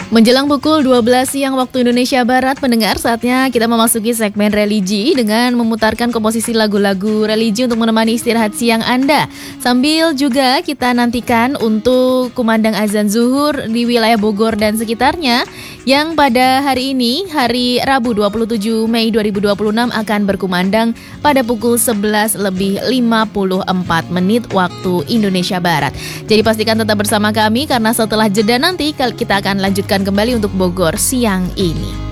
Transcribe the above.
Menjelang pukul 12 siang waktu Indonesia Barat, pendengar, saatnya kita memasuki segmen religi dengan memutarkan komposisi lagu-lagu religi untuk menemani istirahat siang Anda. Sambil juga kita nantikan untuk kumandang azan zuhur di wilayah Bogor dan sekitarnya yang pada hari ini, hari Rabu 27 Mei 2026 akan berkumandang pada pukul 11:54 waktu Indonesia Barat. Jadi pastikan tetap bersama kami karena setelah jeda nanti kita akan lanjutkan kembali untuk Bogor siang ini.